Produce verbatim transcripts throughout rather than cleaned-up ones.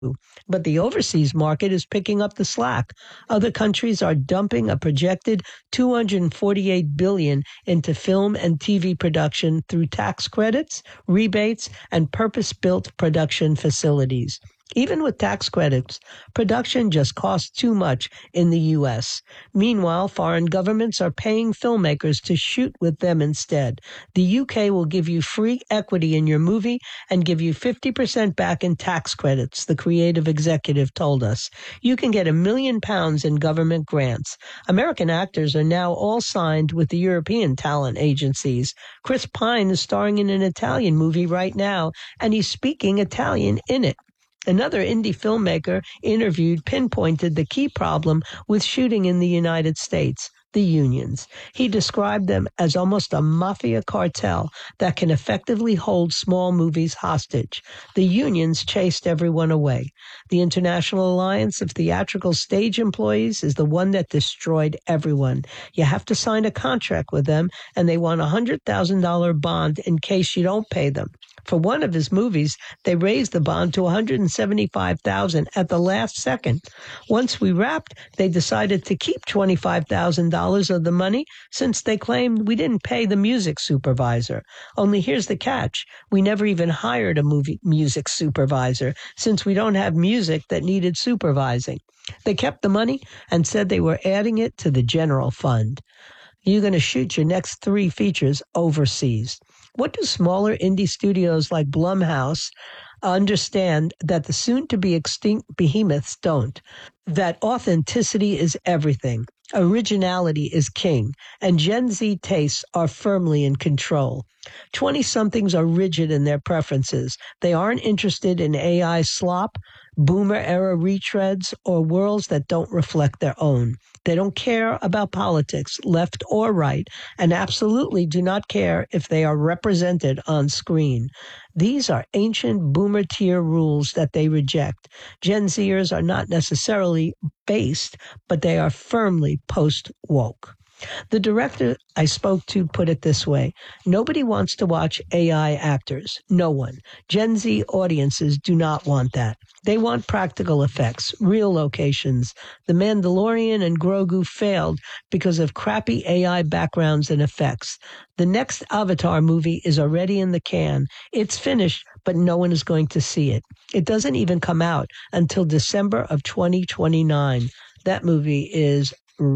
But the overseas market is picking up the slack. Other countries are dumping a projected two hundred forty-eight billion dollars into film and T V production through tax credits, rebates, and purpose-built production facilities. Even with tax credits, production just costs too much in the U S. Meanwhile, foreign governments are paying filmmakers to shoot with them instead. The U K will give you free equity in your movie and give you fifty percent back in tax credits, the creative executive told us. You can get a million pounds in government grants. American actors are now all signed with the European talent agencies. Chris Pine is starring in an Italian movie right now, and he's speaking Italian in it. Another indie filmmaker interviewed pinpointed the key problem with shooting in the United States, the unions. He described them as almost a mafia cartel that can effectively hold small movies hostage. The unions chased everyone away. The International Alliance of Theatrical Stage Employees is the one that destroyed everyone. You have to sign a contract with them, and they want a one hundred thousand dollars bond in case you don't pay them. For one of his movies, they raised the bond to one hundred seventy-five thousand dollars at the last second. Once we wrapped, they decided to keep twenty-five thousand dollars of the money since they claimed we didn't pay the music supervisor. Only here's the catch. We never even hired a movie music supervisor since we don't have music that needed supervising. They kept the money and said they were adding it to the general fund. You're going to shoot your next three features overseas. What do smaller indie studios like Blumhouse understand that the soon-to-be extinct behemoths don't? That authenticity is everything. Originality is king, and Gen Z tastes are firmly in control. Twenty-somethings are rigid in their preferences. They aren't interested in A I slop, boomer-era retreads, or worlds that don't reflect their own. They don't care about politics, left or right, and absolutely do not care if they are represented on screen. These are ancient boomer tier rules that they reject. Gen Zers are not necessarily based, but they are firmly post-woke. The director I spoke to put it this way: nobody wants to watch A I actors. No one. Gen Z audiences do not want that. They want practical effects, real locations. The Mandalorian and Grogu failed because of crappy A I backgrounds and effects. The next Avatar movie is already in the can. It's finished, but no one is going to see it. It doesn't even come out until December of twenty twenty-nine. That movie is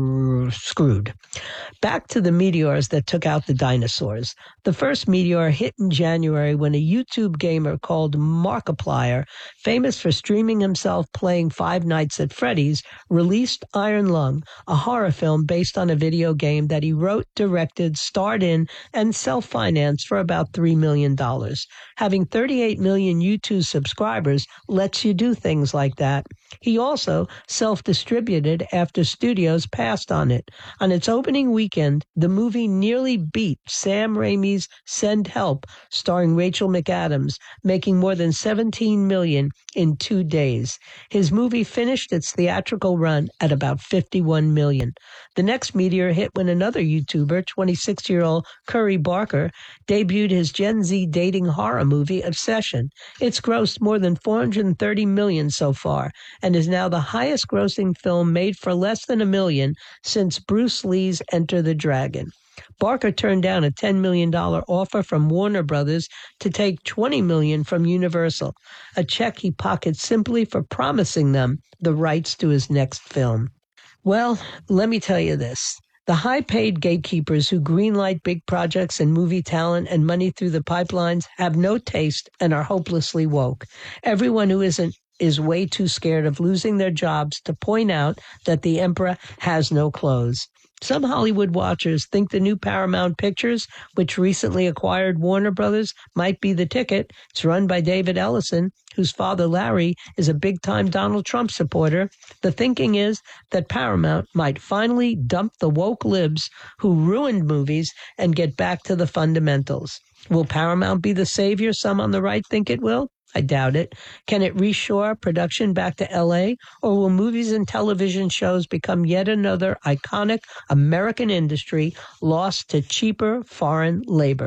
screwed. Back to the meteors that took out the dinosaurs. The first meteor hit in January when a YouTube gamer called Markiplier, famous for streaming himself playing Five Nights at Freddy's, released Iron Lung, a horror film based on a video game that he wrote, directed, starred in, and self-financed for about three million dollars. Having thirty-eight million YouTube subscribers lets you do things like that. He also self-distributed after studios passed on it. On its opening weekend, the movie nearly beat Sam Raimi's Send Help, starring Rachel McAdams, making more than seventeen million dollars in two days. His movie finished its theatrical run at about fifty-one million dollars. The next meteor hit when another YouTuber, twenty-six-year-old Curry Barker, debuted his Gen Z dating horror movie Obsession. It's grossed more than four hundred thirty million dollars so far, and is now the highest-grossing film made for less than a million since Bruce Lee's Enter the Dragon. Barker turned down a ten million dollars offer from Warner Brothers to take twenty million dollars from Universal, a check he pocketed simply for promising them the rights to his next film. Well, let me tell you this. The high-paid gatekeepers who greenlight big projects and movie talent and money through the pipelines have no taste and are hopelessly woke. Everyone who isn't is way too scared of losing their jobs to point out that the emperor has no clothes. Some Hollywood watchers think the new Paramount Pictures, which recently acquired Warner Brothers, might be the ticket. It's run by David Ellison, whose father Larry is a big-time Donald Trump supporter. The thinking is that Paramount might finally dump the woke libs who ruined movies and get back to the fundamentals. Will Paramount be the savior some on the right think it will? I doubt it. Can it reshore production back to L A, or will movies and television shows become yet another iconic American industry lost to cheaper foreign labor?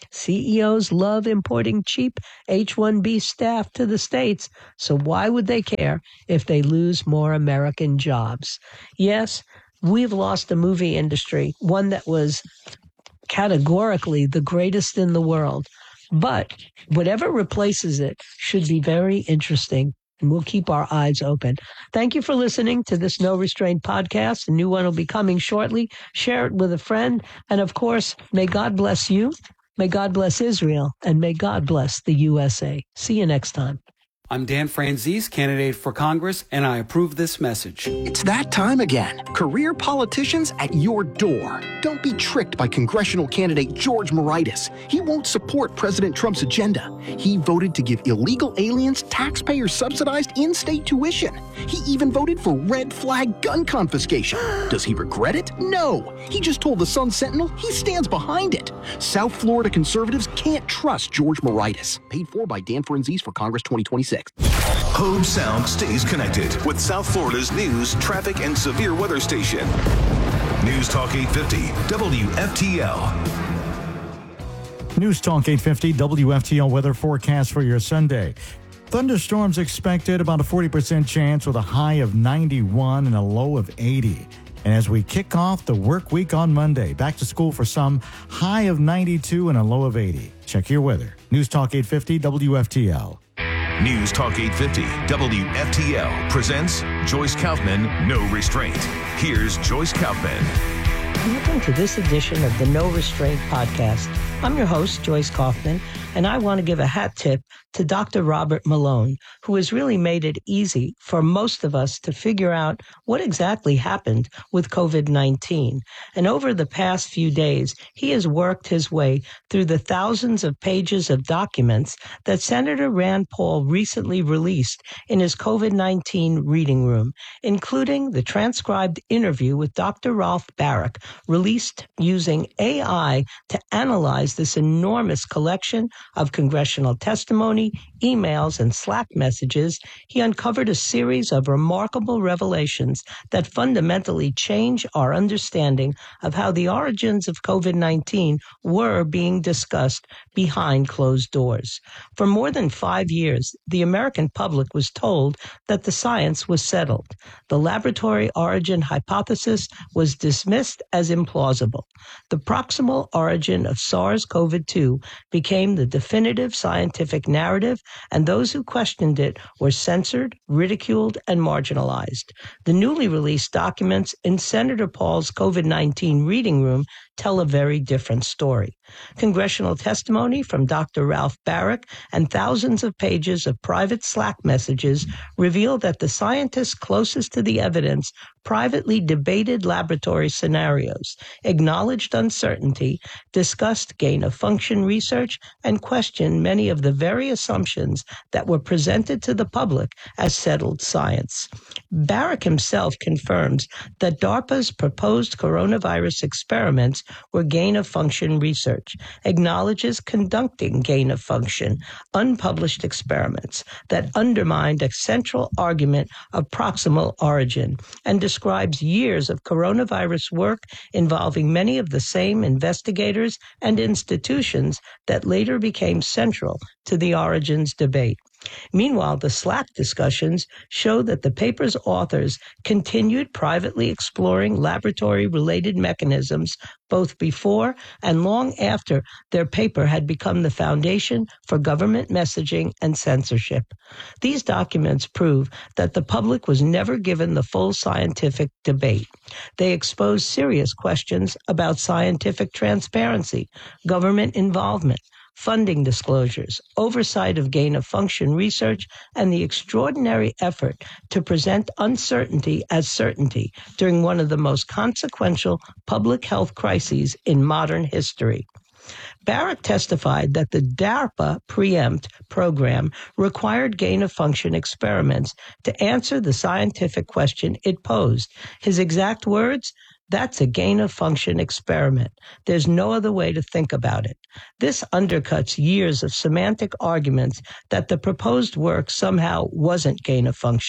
C E Os love importing cheap H one B staff to the States, so why would they care if they lose more American jobs? Yes, we've lost a movie industry, one that was categorically the greatest in the world. But whatever replaces it should be very interesting, and we'll keep our eyes open. Thank you for listening to this No Restraint podcast. A new one will be coming shortly. Share it with a friend. And of course, may God bless you, may God bless Israel, and may God bless the U S A. See you next time. I'm Dan Franzese, candidate for Congress, and I approve this message. It's that time again. Career politicians at your door. Don't be tricked by congressional candidate George Moraitis. He won't support President Trump's agenda. He voted to give illegal aliens taxpayer-subsidized in-state tuition. He even voted for red flag gun confiscation. Does he regret it? No. He just told the Sun Sentinel he stands behind it. South Florida conservatives can't trust George Moraitis. Paid for by Dan Franzese for Congress twenty twenty-six. Hobe Sound stays connected with South Florida's news, traffic, and severe weather station. News Talk eight fifty, W F T L. News Talk eight fifty, W F T L weather forecast for your Sunday. Thunderstorms expected, about a forty percent chance with a high of ninety-one and a low of eighty. And as we kick off the work week on Monday, back to school for some, high of ninety-two and a low of eighty. Check your weather. News Talk eight fifty, W F T L. News Talk eight fifty, W F T L presents Joyce Kaufman, No Restraint. Here's Joyce Kaufman. Welcome to this edition of the No Restraint podcast. I'm your host, Joyce Kaufman, and I want to give a hat tip to Doctor Robert Malone, who has really made it easy for most of us to figure out what exactly happened with COVID nineteen. And over the past few days, he has worked his way through the thousands of pages of documents that Senator Rand Paul recently released in his COVID nineteen reading room, including the transcribed interview with Doctor Ralph Baric, released using A I to analyze this enormous collection of congressional testimony, emails, and Slack messages. He uncovered a series of remarkable revelations that fundamentally change our understanding of how the origins of COVID nineteen were being discussed behind closed doors. For more than five years, the American public was told that the science was settled. The laboratory origin hypothesis was dismissed as implausible. The proximal origin of SARS-C o V two became the definitive scientific narrative, and those who questioned it were censored, ridiculed, and marginalized. The newly released documents in Senator Paul's COVID nineteen reading room tell a very different story. Congressional testimony from Doctor Ralph Baric and thousands of pages of private Slack messages reveal that the scientists closest to the evidence privately debated laboratory scenarios, acknowledged uncertainty, discussed gain-of-function research, and questioned many of the very assumptions that were presented to the public as settled science. Baric himself confirms that DARPA's proposed coronavirus experiments were gain-of-function research, acknowledges conducting gain-of-function, unpublished experiments that undermined a central argument of proximal origin, and describes years of coronavirus work involving many of the same investigators and institutions that later became central to the origins debate. Meanwhile, the Slack discussions show that the paper's authors continued privately exploring laboratory-related mechanisms both before and long after their paper had become the foundation for government messaging and censorship. These documents prove that the public was never given the full scientific debate. They expose serious questions about scientific transparency, government involvement, funding disclosures, oversight of gain-of-function research, and the extraordinary effort to present uncertainty as certainty during one of the most consequential public health crises in modern history. Baric testified that the DARPA PREEMPT program required gain-of-function experiments to answer the scientific question it posed. His exact words, "That's a gain-of-function experiment. There's no other way to think about it." This undercuts years of semantic arguments that the proposed work somehow wasn't gain-of-function.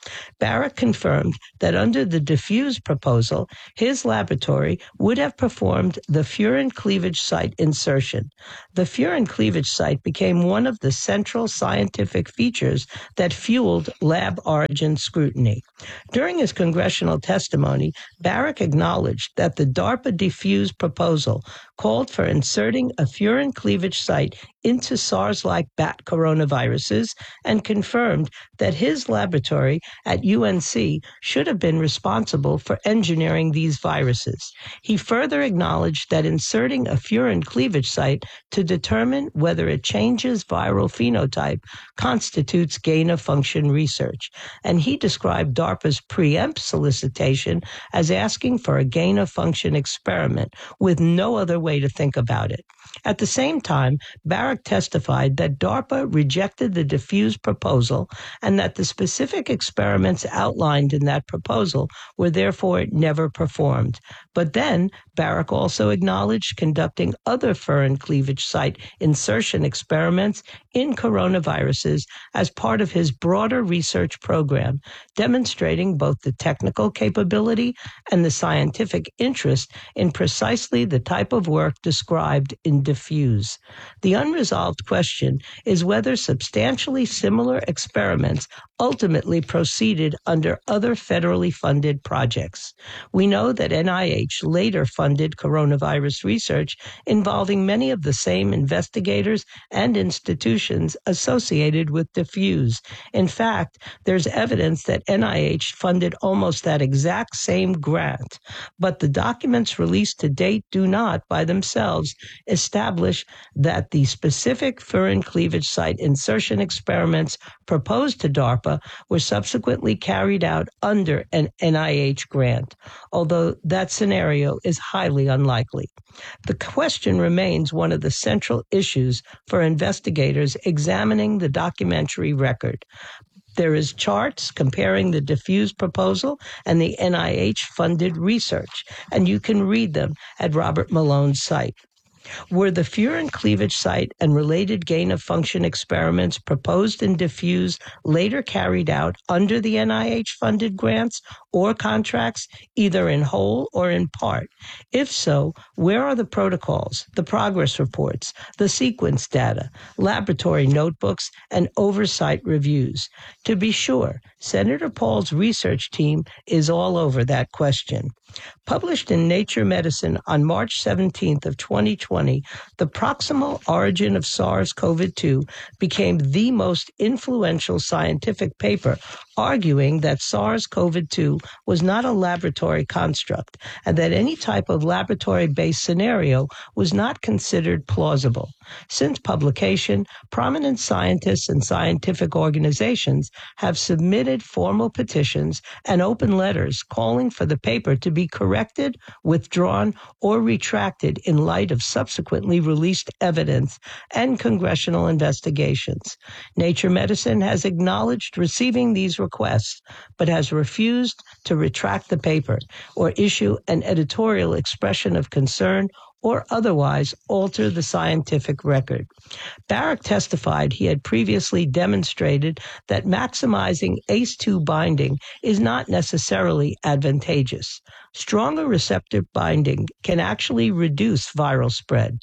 Barak confirmed that under the diffuse proposal, his laboratory would have performed the furin cleavage site insertion. The furin cleavage site became one of the central scientific features that fueled lab origin scrutiny. During his congressional testimony, Barak acknowledged that the DARPA diffuse proposal called for inserting a furin cleavage site into SARS-like bat coronaviruses and confirmed that his laboratory at U N C should have been responsible for engineering these viruses. He further acknowledged that inserting a furin cleavage site to determine whether it changes viral phenotype constitutes gain-of-function research, and he described DARPA's preempt solicitation as asking for a gain-of-function experiment with no other way to think about it. At the same time, Barak testified that DARPA rejected the diffuse proposal and that the specific experiments outlined in that proposal were therefore never performed. But then, Barak also acknowledged conducting other furin cleavage site insertion experiments in coronaviruses as part of his broader research program, demonstrating both the technical capability and the scientific interest in precisely the type of work described in diffuse. The unresolved question is whether substantially similar experiments ultimately proceeded under other federally funded projects. We know that N I H later funded coronavirus research involving many of the same investigators and institutions associated with diffuse. In fact, there's evidence that N I H funded almost that exact same grant, but the documents released to date do not, by themselves, establish that the specific furin cleavage site insertion experiments proposed to DARPA were subsequently carried out under an N I H grant, although that scenario is highly unlikely. The question remains one of the central issues for investigators examining the documentary record. There is charts comparing the diffuse proposal and the N I H-funded research, and you can read them at Robert Malone's site. Were the furin cleavage site and related gain-of-function experiments proposed in diffuse later carried out under the N I H-funded grants or contracts, either in whole or in part? If so, where are the protocols, the progress reports, the sequence data, laboratory notebooks, and oversight reviews? To be sure, Senator Paul's research team is all over that question. Published in Nature Medicine on March seventeenth of twenty twenty, The Proximal Origin of SARS-C o V two became the most influential scientific paper, arguing that SARS-C o V two was not a laboratory construct and that any type of laboratory-based scenario was not considered plausible. Since publication, prominent scientists and scientific organizations have submitted formal petitions and open letters calling for the paper to be corrected, withdrawn, or retracted in light of subsequently released evidence and congressional investigations. Nature Medicine has acknowledged receiving these requests, but has refused to retract the paper or issue an editorial expression of concern or otherwise alter the scientific record. Barak testified he had previously demonstrated that maximizing A C E two binding is not necessarily advantageous. Stronger receptor binding can actually reduce viral spread.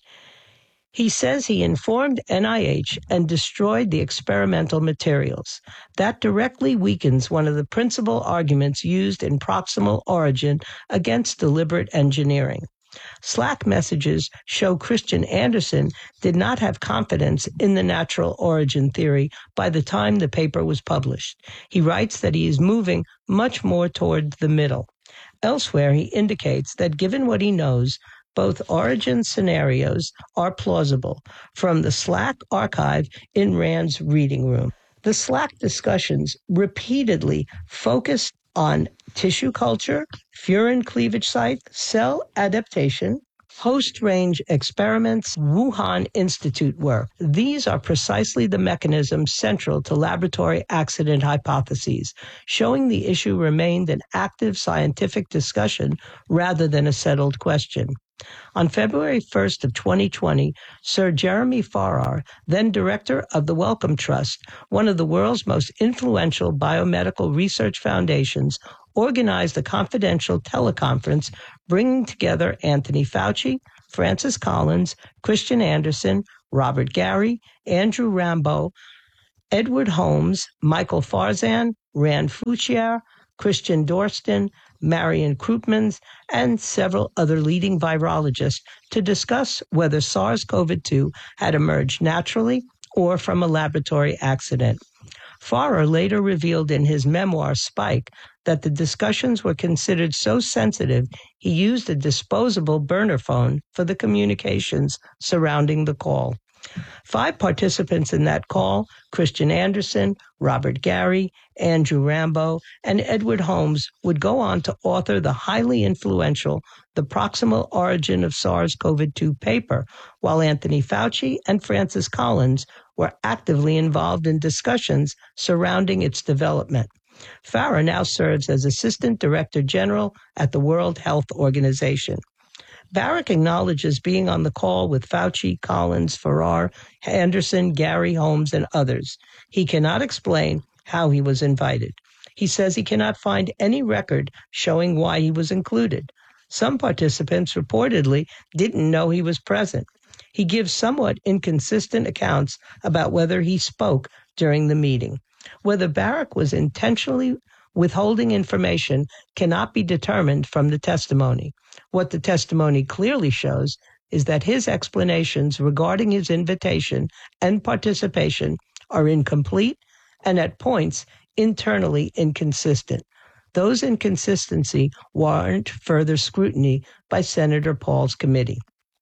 He says he informed N I H and destroyed the experimental materials. That directly weakens one of the principal arguments used in proximal origin against deliberate engineering. Slack messages show Christian Anderson did not have confidence in the natural origin theory by the time the paper was published. He writes that he is moving much more toward the middle. Elsewhere, he indicates that given what he knows, both origin scenarios are plausible from the Slack archive in Rand's reading room. The Slack discussions repeatedly focused on tissue culture, furin cleavage site, cell adaptation, host range experiments, Wuhan Institute work. These are precisely the mechanisms central to laboratory accident hypotheses, showing the issue remained an active scientific discussion rather than a settled question. On February first of twenty twenty, Sir Jeremy Farrar, then director of the Wellcome Trust, one of the world's most influential biomedical research foundations, organized a confidential teleconference bringing together Anthony Fauci, Francis Collins, Christian Anderson, Robert Gary, Andrew Rambo, Edward Holmes, Michael Farzan, Rand Fouchier, Christian Dorston, Marion Krupmans, and several other leading virologists to discuss whether SARS-C o V two had emerged naturally or from a laboratory accident. Farrar later revealed in his memoir, Spike, that the discussions were considered so sensitive he used a disposable burner phone for the communications surrounding the call. Five participants in that call, Christian Anderson, Robert Gary, Andrew Rambo, and Edward Holmes, would go on to author the highly influential The Proximal Origin of SARS-C o V two paper, while Anthony Fauci and Francis Collins were actively involved in discussions surrounding its development. Farrar now serves as Assistant Director General at the World Health Organization. Barack acknowledges being on the call with Fauci, Collins, Farrar, Anderson, Gary, Holmes, and others. He cannot explain how he was invited. He says he cannot find any record showing why he was included. Some participants reportedly didn't know he was present. He gives somewhat inconsistent accounts about whether he spoke during the meeting. Whether Barack was intentionally withholding information cannot be determined from the testimony. What the testimony clearly shows is that his explanations regarding his invitation and participation are incomplete and at points internally inconsistent. Those inconsistencies warrant further scrutiny by Senator Paul's committee.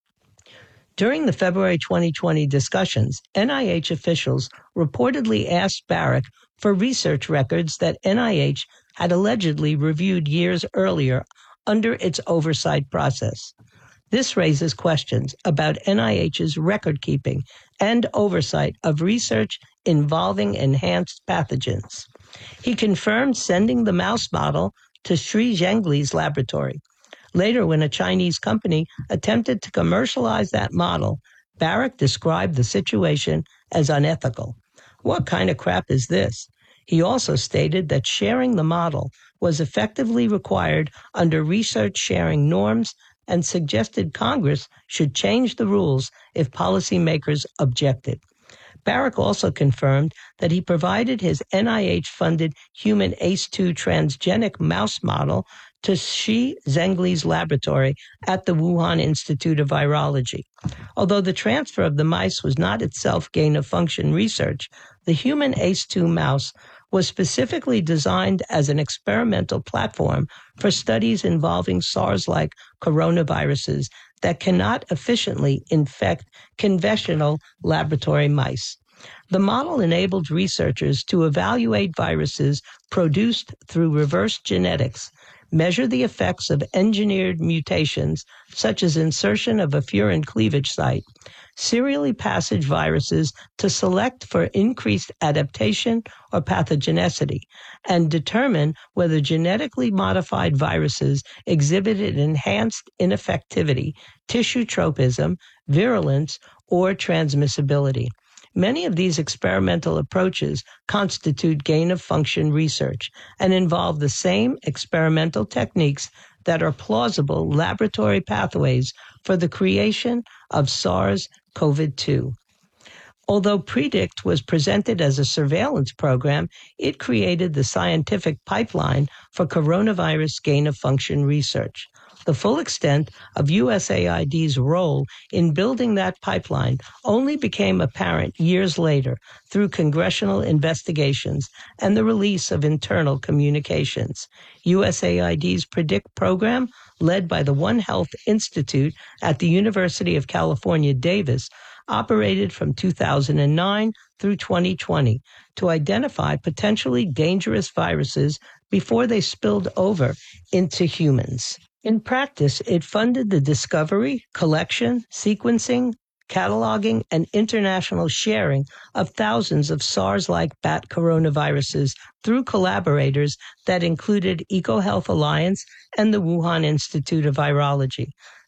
During the February twenty twenty discussions, N I H officials reportedly asked Barack for research records that N I H had allegedly reviewed years earlier under its oversight process. This raises questions about N I H's record-keeping and oversight of research involving enhanced pathogens. He confirmed sending the mouse model to Shi Zhengli's laboratory. Later, when a Chinese company attempted to commercialize that model, Barack described the situation as unethical. What kind of crap is this? He also stated that sharing the model was effectively required under research sharing norms and suggested Congress should change the rules if policymakers objected. Barack also confirmed that he provided his N I H-funded human A C E two transgenic mouse model to Shi Zhengli's laboratory at the Wuhan Institute of Virology. Although the transfer of the mice was not itself gain-of-function research, the human A C E two mouse was specifically designed as an experimental platform for studies involving SARS-like coronaviruses that cannot efficiently infect conventional laboratory mice. The model enabled researchers to evaluate viruses produced through reverse genetics, measure the effects of engineered mutations, such as insertion of a furin cleavage site, serially passage viruses to select for increased adaptation or pathogenicity, and determine whether genetically modified viruses exhibited enhanced ineffectivity, tissue tropism, virulence, or transmissibility. Many of these experimental approaches constitute gain-of-function research and involve the same experimental techniques that are plausible laboratory pathways for the creation of SARS-C o V two. Although PREDICT was presented as a surveillance program, it created the scientific pipeline for coronavirus gain-of-function research. The full extent of U S A I D's role in building that pipeline only became apparent years later through congressional investigations and the release of internal communications. U S A I D's PREDICT program, led by the One Health Institute at the University of California, Davis, operated from two thousand nine through twenty twenty to identify potentially dangerous viruses before they spilled over into humans. In practice, it funded the discovery, collection, sequencing, cataloging, and international sharing of thousands of SARS-like bat coronaviruses through collaborators that included EcoHealth Alliance and the Wuhan Institute of Virology.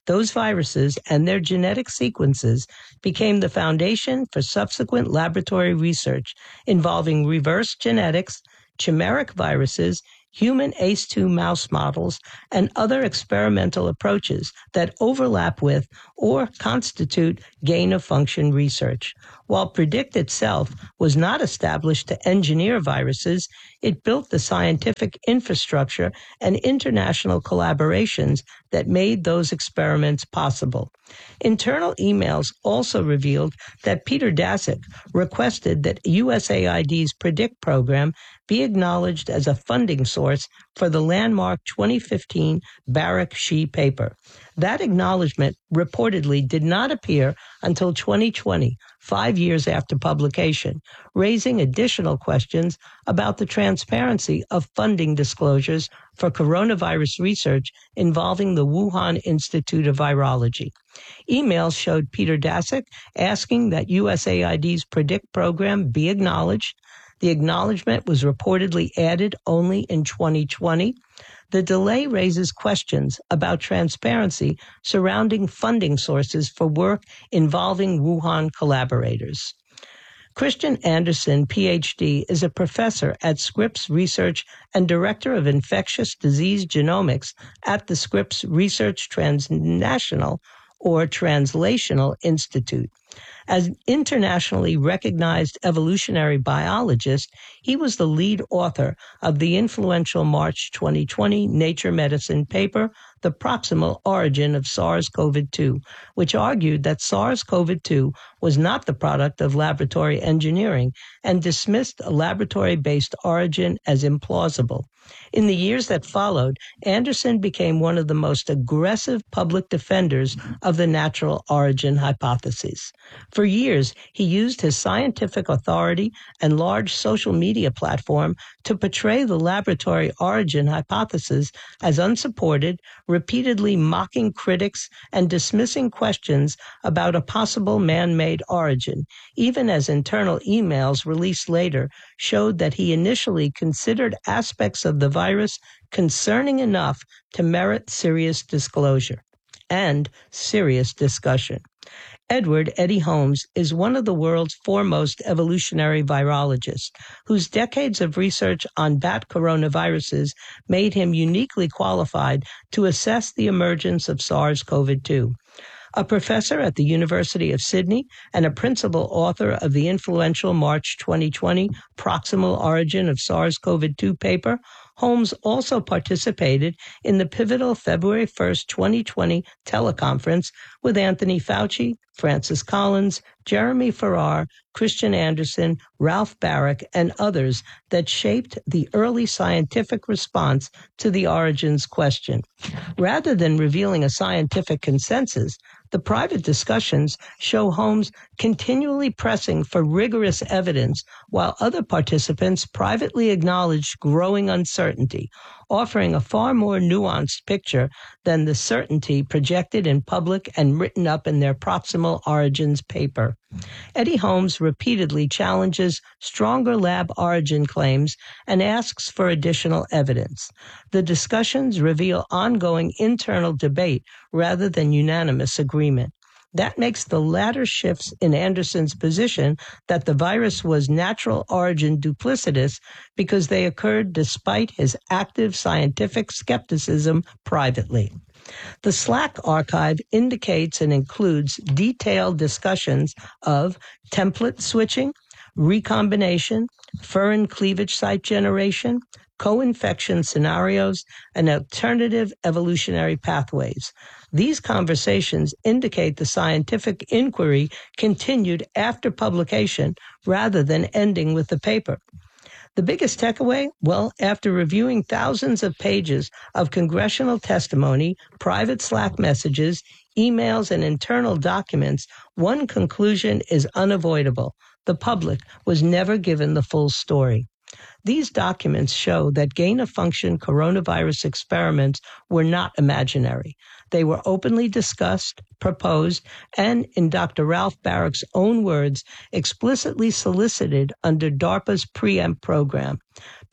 Those viruses and their genetic sequences became the foundation for subsequent laboratory research involving reverse genetics, chimeric viruses, human A C E two mouse models, and other experimental approaches that overlap with or constitute gain-of-function research. While PREDICT itself was not established to engineer viruses, it built the scientific infrastructure and international collaborations that made those experiments possible. Internal emails also revealed that Peter Daszak requested that U S A I D's PREDICT program be acknowledged as a funding source for the landmark twenty fifteen Barak-Shih paper. That acknowledgement reportedly did not appear until twenty twenty, five years after publication, raising additional questions about the transparency of funding disclosures for coronavirus research involving the Wuhan Institute of Virology. Emails showed Peter Daszak asking that U S A I D's PREDICT program be acknowledged. The acknowledgement was reportedly added only in twenty twenty. The delay raises questions about transparency surrounding funding sources for work involving Wuhan collaborators. Christian Anderson, P H D, is a professor at Scripps Research and director of infectious disease genomics at the Scripps Research Transnational or Translational Institute. As an internationally recognized evolutionary biologist, he was the lead author of the influential March twenty twenty Nature Medicine paper, The Proximal Origin of SARS-C o V two, which argued that SARS-C o V two was not the product of laboratory engineering and dismissed a laboratory-based origin as implausible. In the years that followed, Anderson became one of the most aggressive public defenders of the natural origin hypothesis. For years, he used his scientific authority and large social media platform to portray the laboratory origin hypothesis as unsupported, repeatedly mocking critics and dismissing questions about a possible man-made origin, even as internal emails released later showed that he initially considered aspects of the virus concerning enough to merit serious disclosure and serious discussion. Edward Eddie Holmes is one of the world's foremost evolutionary virologists, whose decades of research on bat coronaviruses made him uniquely qualified to assess the emergence of SARS-C o V two. A professor at the University of Sydney and a principal author of the influential March twenty twenty Proximal Origin of SARS-C o V two paper, Holmes also participated in the pivotal February first, twenty twenty teleconference with Anthony Fauci, Francis Collins, Jeremy Farrar, Christian Anderson, Ralph Baric, and others that shaped the early scientific response to the origins question. Rather than revealing a scientific consensus, the private discussions show Holmes continually pressing for rigorous evidence while other participants privately acknowledged growing uncertainty, offering a far more nuanced picture than the certainty projected in public and written up in their Proximal Origins paper. Eddie Holmes repeatedly challenges stronger lab origin claims and asks for additional evidence. The discussions reveal ongoing internal debate rather than unanimous agreement. That makes the latter shifts in Anderson's position that the virus was natural origin duplicitous because they occurred despite his active scientific skepticism privately. The Slack archive indicates and includes detailed discussions of template switching, recombination, furin cleavage site generation, co-infection scenarios, and alternative evolutionary pathways. These conversations indicate the scientific inquiry continued after publication rather than ending with the paper. The biggest takeaway? Well, after reviewing thousands of pages of congressional testimony, private Slack messages, emails, and internal documents, one conclusion is unavoidable. The public was never given the full story. These documents show that gain-of-function coronavirus experiments were not imaginary. They were openly discussed, proposed, and, in Doctor Ralph Baric's own words, explicitly solicited under DARPA's PREEMPT program.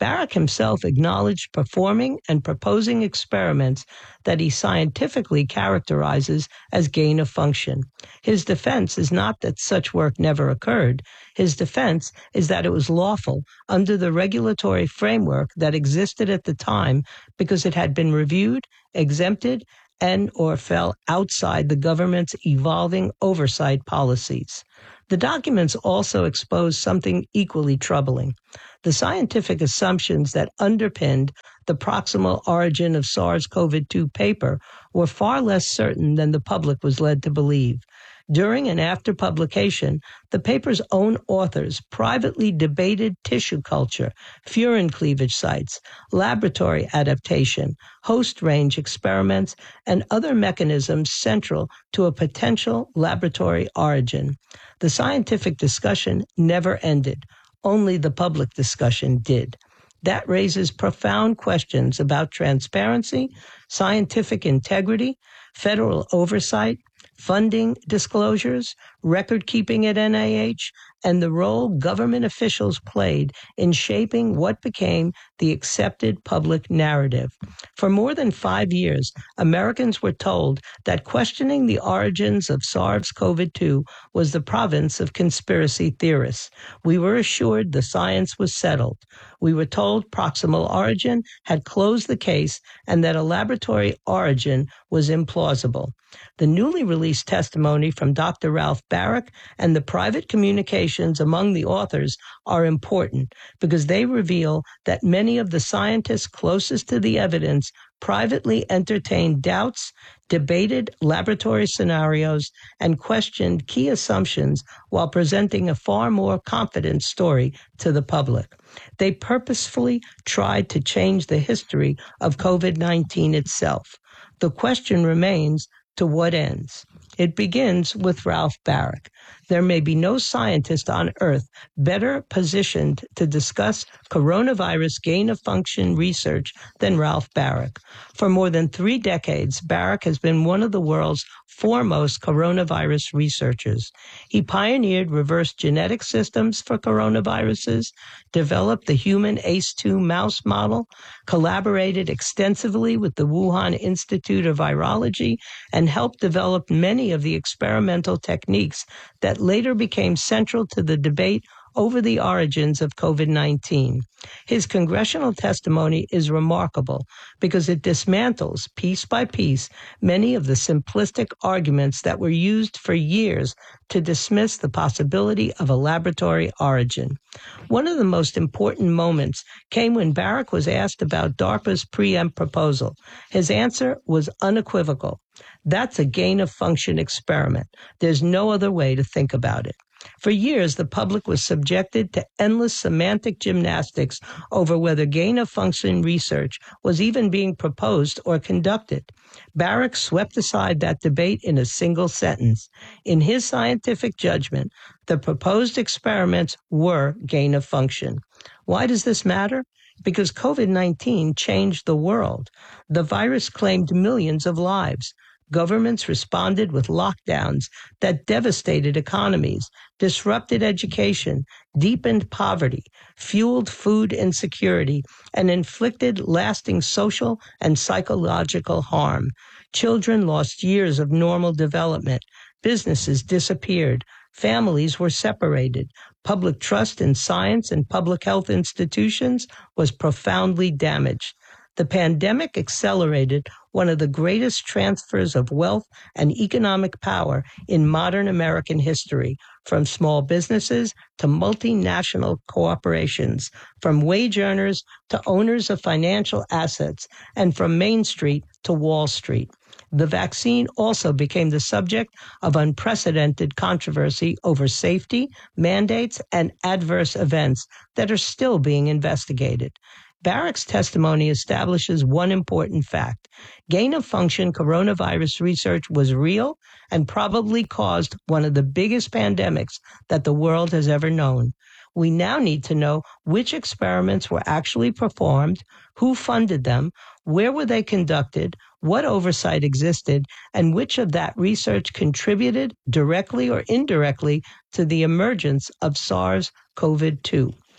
Barak himself acknowledged performing and proposing experiments that he scientifically characterizes as gain of function. His defense is not that such work never occurred. His defense is that it was lawful under the regulatory framework that existed at the time because it had been reviewed, exempted, and or fell outside the government's evolving oversight policies. The documents also expose something equally troubling. The scientific assumptions that underpinned the proximal origin of SARS-C o V two paper were far less certain than the public was led to believe. During and after publication, the paper's own authors privately debated tissue culture, furin cleavage sites, laboratory adaptation, host range experiments, and other mechanisms central to a potential laboratory origin. The scientific discussion never ended. Only the public discussion did. That raises profound questions about transparency, scientific integrity, federal oversight, funding disclosures, record-keeping at N I H, and the role government officials played in shaping what became the accepted public narrative. For more than five years, Americans were told that questioning the origins of SARS-C o V two was the province of conspiracy theorists. We were assured the science was settled. We were told proximal origin had closed the case and that a laboratory origin was implausible. The newly released testimony from Doctor Ralph Baric and the private communications among the authors are important because they reveal that many of the scientists closest to the evidence privately entertained doubts, debated laboratory scenarios, and questioned key assumptions while presenting a far more confident story to the public. They purposefully tried to change the history of COVID nineteen itself. The question remains, to what ends? It begins with Ralph Baric. There may be no scientist on Earth better positioned to discuss coronavirus gain-of-function research than Ralph Baric. For more than three decades, Baric has been one of the world's foremost coronavirus researchers. He pioneered reverse genetic systems for coronaviruses, developed the human A C E two mouse model, collaborated extensively with the Wuhan Institute of Virology, and helped develop many of the experimental techniques that later became central to the debate over the origins of COVID nineteen. His congressional testimony is remarkable because it dismantles, piece by piece, many of the simplistic arguments that were used for years to dismiss the possibility of a laboratory origin. One of the most important moments came when Baric was asked about DARPA's preempt proposal. His answer was unequivocal. That's a gain-of-function experiment. There's no other way to think about it. For years, the public was subjected to endless semantic gymnastics over whether gain-of-function research was even being proposed or conducted. Baric swept aside that debate in a single sentence. In his scientific judgment, the proposed experiments were gain-of-function. Why does this matter? Because COVID nineteen changed the world. The virus claimed millions of lives. Governments responded with lockdowns that devastated economies, disrupted education, deepened poverty, fueled food insecurity, and inflicted lasting social and psychological harm. Children lost years of normal development. Businesses disappeared. Families were separated. Public trust in science and public health institutions was profoundly damaged. The pandemic accelerated one of the greatest transfers of wealth and economic power in modern American history, from small businesses to multinational corporations, from wage earners to owners of financial assets, and from Main Street to Wall Street. The vaccine also became the subject of unprecedented controversy over safety, mandates, and adverse events that are still being investigated. Baric's testimony establishes one important fact. Gain-of-function coronavirus research was real and probably caused one of the biggest pandemics that the world has ever known. We now need to know which experiments were actually performed, who funded them, where were they conducted, what oversight existed, and which of that research contributed directly or indirectly to the emergence of SARS-C o V two.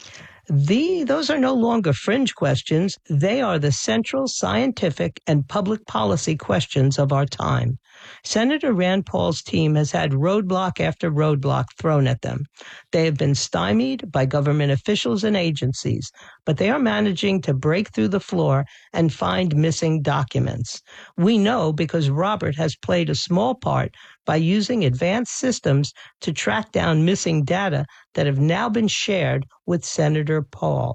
The, those are no longer fringe questions. They are the central scientific and public policy questions of our time. Senator Rand Paul's team has had roadblock after roadblock thrown at them. They have been stymied by government officials and agencies, but they are managing to break through the floor and find missing documents. We know because Robert has played a small part by using advanced systems to track down missing data that have now been shared with Senator Paul.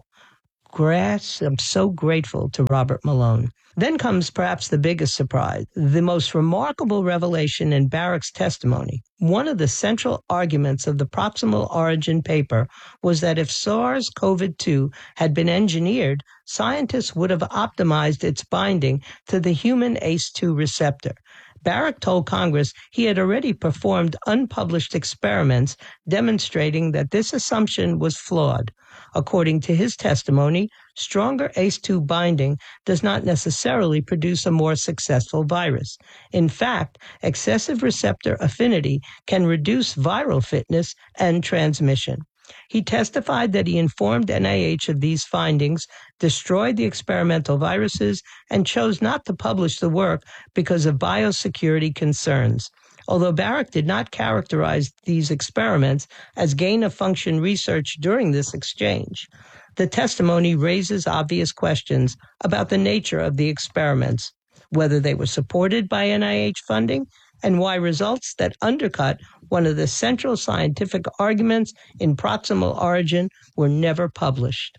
Grass, I'm so grateful to Robert Malone. Then comes perhaps the biggest surprise, the most remarkable revelation in Barrick's testimony. One of the central arguments of the Proximal Origin paper was that if SARS-C o V two had been engineered, scientists would have optimized its binding to the human A C E two receptor. Barrick told Congress he had already performed unpublished experiments demonstrating that this assumption was flawed. According to his testimony, stronger A C E two binding does not necessarily produce a more successful virus. In fact, excessive receptor affinity can reduce viral fitness and transmission. He testified that he informed N I H of these findings, destroyed the experimental viruses, and chose not to publish the work because of biosecurity concerns. Although Barrick did not characterize these experiments as gain-of-function research during this exchange, the testimony raises obvious questions about the nature of the experiments, whether they were supported by N I H funding, and why results that undercut one of the central scientific arguments in Proximal Origin were never published.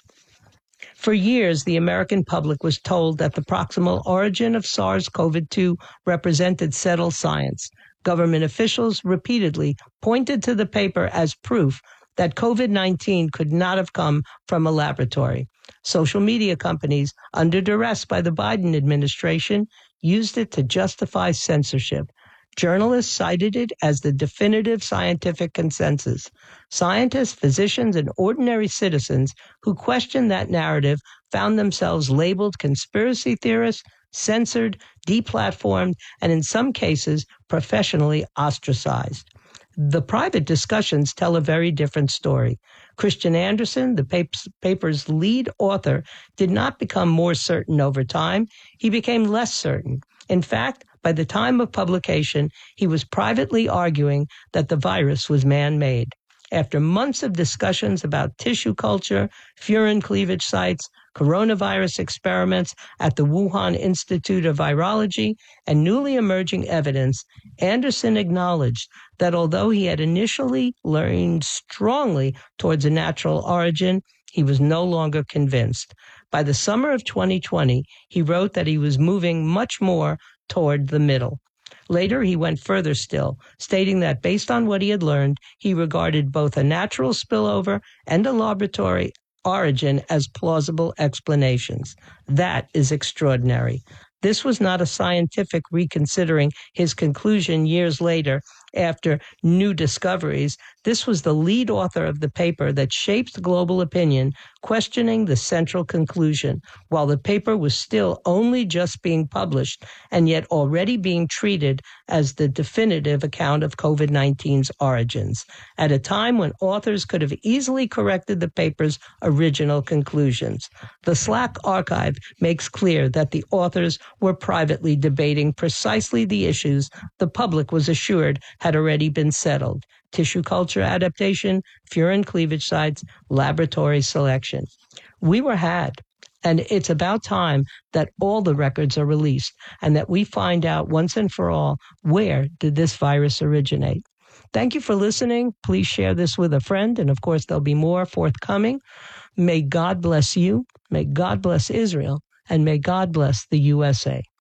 For years, the American public was told that the proximal origin of SARS-C o V two represented settled science. Government officials repeatedly pointed to the paper as proof that COVID nineteen could not have come from a laboratory. Social media companies, under duress by the Biden administration, used it to justify censorship. Journalists cited it as the definitive scientific consensus. Scientists, physicians, and ordinary citizens who questioned that narrative found themselves labeled conspiracy theorists, censored, deplatformed, and in some cases, professionally ostracized. The private discussions tell a very different story. Christian Anderson, the paper's lead author, did not become more certain over time. He became less certain. In fact, by the time of publication, he was privately arguing that the virus was man-made. After months of discussions about tissue culture, furin cleavage sites, coronavirus experiments at the Wuhan Institute of Virology, and newly emerging evidence, Anderson acknowledged that although he had initially leaned strongly towards a natural origin, he was no longer convinced. By the summer of twenty twenty, he wrote that he was moving much more toward the middle. Later, he went further still, stating that based on what he had learned, he regarded both a natural spillover and a laboratory origin as plausible explanations. That is extraordinary. This was not a scientific reconsidering his conclusion years later after new discoveries. This was the lead author of the paper that shaped global opinion, questioning the central conclusion, while the paper was still only just being published and yet already being treated as the definitive account of COVID nineteen's origins, at a time when authors could have easily corrected the paper's original conclusions. The Slack archive makes clear that the authors were privately debating precisely the issues the public was assured had already been settled: tissue culture adaptation, furin cleavage sites, laboratory selection. We were had, and it's about time that all the records are released and that we find out once and for all, where did this virus originate? Thank you for listening. Please share this with a friend, and of course there'll be more forthcoming. May God bless you, may God bless Israel, and may God bless the U S A.